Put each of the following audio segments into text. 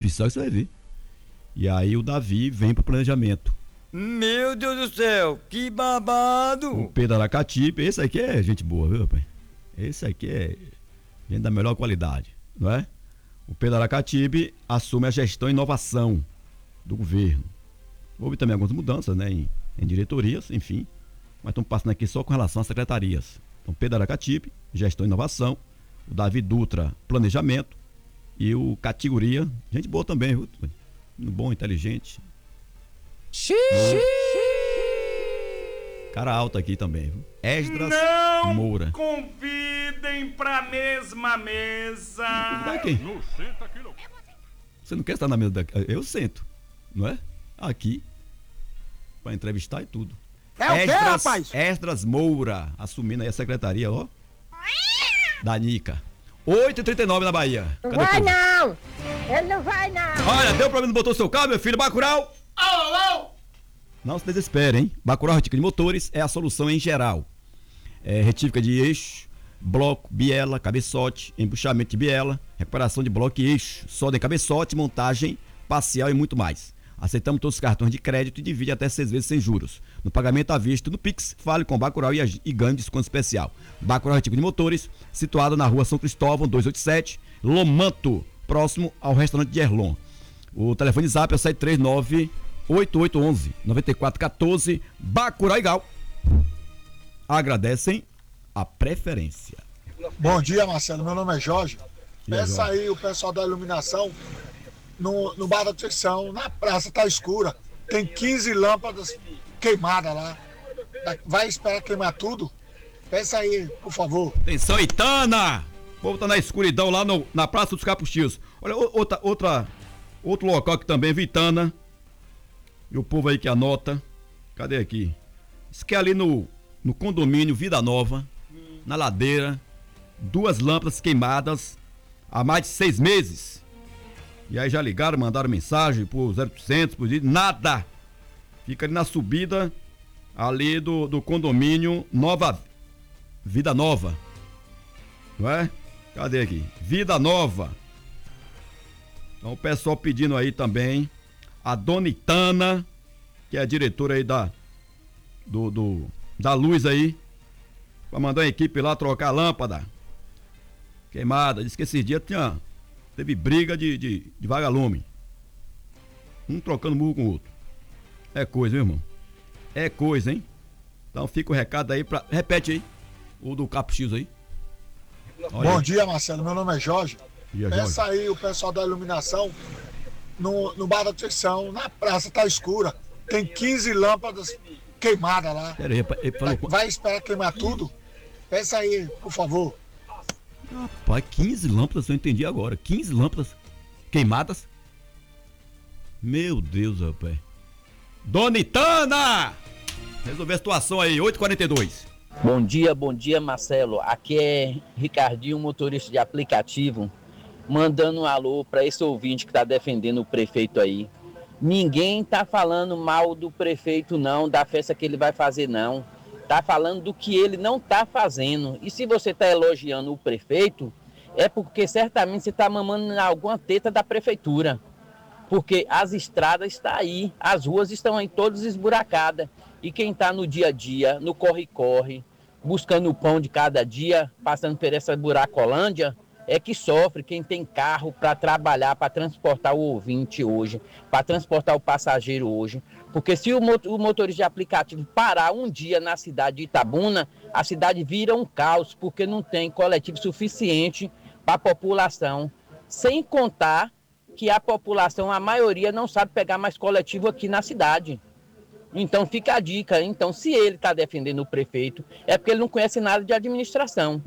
oficial que você vai ver. E aí o Davi vem pro planejamento. Meu Deus do céu, que babado! O Pedro Aracatipe, esse aqui é gente boa, viu, rapaz? Esse aqui é gente da melhor qualidade, não é? O Pedro Aracatipe assume a gestão e inovação do governo. Houve também algumas mudanças, né, em diretorias, enfim. Mas estamos passando aqui só com relação às secretarias. Então, Pedro Aracatipe, gestão e inovação. O Davi Dutra, planejamento. E o Categoria, gente boa também, viu? Bom, inteligente. Cara alto aqui também, viu? Esdras Moura. Não convidem pra mesma mesa. Daqui. Você não quer estar na mesa daqui? Eu sento, não é? Aqui. Pra entrevistar e tudo. É o quê, rapaz? Esdras Moura, assumindo aí a secretaria, ó. Da Nica. 8h39 na Bahia. Não vai não! Ele não vai não! Olha, deu problema, botou seu carro, meu filho, Bacurau. Alô! Não se desespere, hein? Bacurau Retífica de Motores é a solução em geral. Retífica de eixo, bloco, biela, cabeçote, embuchamento de biela, recuperação de bloco e eixo, solda em cabeçote, montagem parcial e muito mais. Aceitamos todos os cartões de crédito e divide até 6 vezes sem juros. No pagamento à vista no Pix, fale com Bacurau e ganhe desconto especial. Bacurau Retífica de Motores, situado na rua São Cristóvão, 287, Lomanto, próximo ao restaurante de Erlon. O telefone zap é o 739-8811-9414, Bacurau e Gal. Agradecem a preferência. Bom dia, Marcelo. Meu nome é Jorge. Peça Jorge? aí o pessoal da iluminação no bar da Teixão. Na praça tá escura. Tem 15 lâmpadas queimadas lá. Vai esperar queimar tudo? Peça aí, por favor. Atenção, Itana! O povo tá na escuridão lá na Praça dos Capuchinhos. Olha, outro local que também é Vitana. E o povo aí que anota. Cadê aqui? Isso que é ali no condomínio Vida Nova, na ladeira, 2 lâmpadas queimadas há mais de 6 meses. E aí já ligaram, mandaram mensagem por 0800, por nada. Fica ali na subida ali do condomínio Vida Nova. Não é? Cadê aqui? Vida Nova. Então o pessoal pedindo aí também a Dona Itana, que é a diretora aí da luz aí, pra mandar a equipe lá trocar a lâmpada queimada. Diz que esse dia teve briga de vagalume, um trocando murro com o outro. É coisa, viu, irmão? É coisa, hein? Então fica o recado aí repete aí o do Capo X aí. Olha. Bom dia, Marcelo. Meu nome é Jorge. Peça aí o pessoal da iluminação no bar da Teixão. Na praça tá escura. Tem 15 lâmpadas queimadas lá. Pera aí, ele falou... Vai esperar queimar tudo? Peça aí, por favor. Rapaz, 15 lâmpadas, eu entendi agora. 15 lâmpadas queimadas? Meu Deus, rapaz. Dona Itana! Resolver a situação aí, 8h42. Bom dia, Marcelo. Aqui é Ricardinho, motorista de aplicativo, mandando um alô para esse ouvinte que está defendendo o prefeito aí. Ninguém tá falando mal do prefeito não, da festa que ele vai fazer não. Tá falando do que ele não tá fazendo. E se você tá elogiando o prefeito, é porque certamente você tá mamando alguma teta da prefeitura. Porque as estradas estão aí, as ruas estão aí todas esburacadas. E quem tá no dia a dia, no corre-corre, buscando o pão de cada dia, passando por essa buracolândia, é que sofre quem tem carro para trabalhar, para transportar o ouvinte hoje, para transportar o passageiro hoje. Porque se o motorista de aplicativo parar um dia na cidade de Itabuna, a cidade vira um caos, porque não tem coletivo suficiente para a população. Sem contar que a população, a maioria, não sabe pegar mais coletivo aqui na cidade. Então fica a dica. Então, se ele está defendendo o prefeito, é porque ele não conhece nada de administração.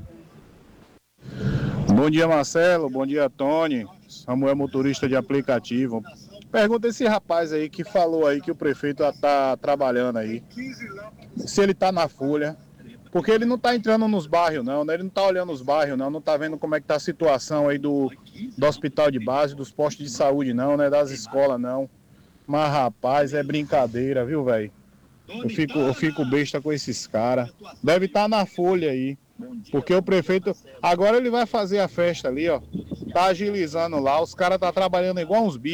Bom dia, Marcelo. Bom dia, Tony. Samuel, motorista de aplicativo. Pergunta esse rapaz aí que falou aí que o prefeito está trabalhando aí. Se ele está na folha. Porque ele não está entrando nos bairros, não, né? Ele não está olhando os bairros, não está vendo como é que está a situação aí do hospital de base, dos postos de saúde, não, né? Das escolas, não. Mas, rapaz, é brincadeira, viu, velho? Eu fico besta com esses caras. Deve estar na folha aí. Porque o prefeito... Agora ele vai fazer a festa ali, ó. Tá agilizando lá. Os caras tá trabalhando igual uns bichos.